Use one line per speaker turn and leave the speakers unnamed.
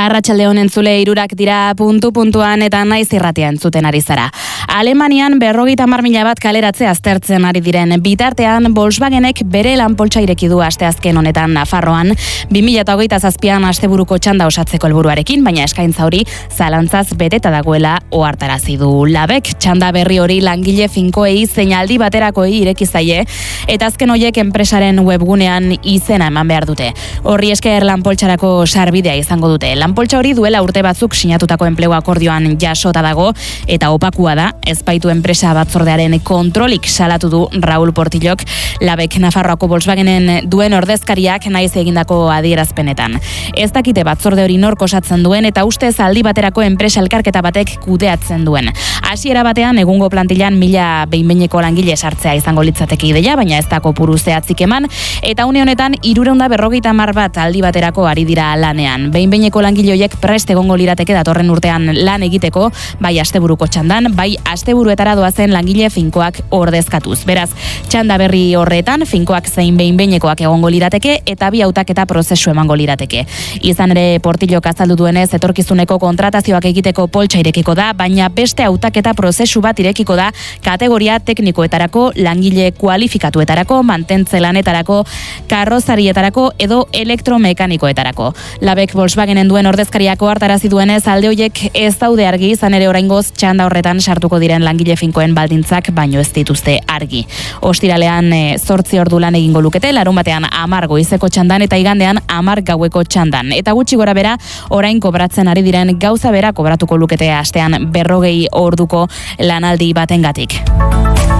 Arratsalde on entzule, 3 dira puntuan eta naiz irratia entzuten ari zara. Alemanian 50.000 bat kaleratze aztertzen ari diren bitartean Volkswagenek bere lanpoltsa ireki du asteazken honetan Nafarroan 2027an asteburuko txanda osatzeko helburuarekin, baina eskaintza hori zalantzaz beteta dagoela ohartarazi du. Labek txanda berri hori langile finkoei zeinaldi baterakoei ireki zaie eta azken hoiek enpresaren webgunean izena eman behar dute. Horri esker lanpoltsarako sarbidea izango dute. Lanpoltsa hori duela urte batzuk sinatutako enplegu akordioan jasota dago eta opakua da, ezbaitu enpresa batzordearen kontrolik salatu du Raúl Portillok, Labek Nafarroako Volkswagenen duen ordezkariak naiz egindako adierazpenetan. Ez dakite batzorde hori nork osatzen duen eta ustez aldi baterako enpresa elkarketa batek kudeatzen duen. Hasiera batean egungo plantilan 1000 behin-behineko langile sartzea izango litzateke ideia, baina ez da kopuru zehatzik eman eta une honetan 350 bat aldi baterako ari dira lanean. Behin-behineko langile horiek prest egongo lirateke datorren urtean lan egiteko, bai asteburuko txandan, bai asteburuetara doazen langile finkoak ordezkatuz. Beraz, txanda berri horretan finkoak zein behin-behinekoak egongo lirateke eta bi hautaketa prozesu emango lirateke. Izan ere Portillok azaldu duenez, etorkizuneko kontratazioak egiteko poltsa irekiko da, baina beste hautaketa prozesu bat irekiko da kategoria teknikoetarako, langile kualifikatuetarako, mantentze lanetarako, karrozarietarako edo elektromekanikoetarako. Labek Volkswagenen duen ordezkariako hartarazi duenez, alde hoiek ez daude argi, izan ere oraingoz txanda horretan sartuko diren langile finkoen baldintzak baino ez dituzte argi. Ostiralean 8 ordu lan egingo lukete, larunbatean 10 goizeko txandan eta igandean 10 gaueko txandan. Eta gutxi gora bera, orain kobratzen ari diren gauza bera kobratuko lukete astean 40 orduko lanaldi batengatik.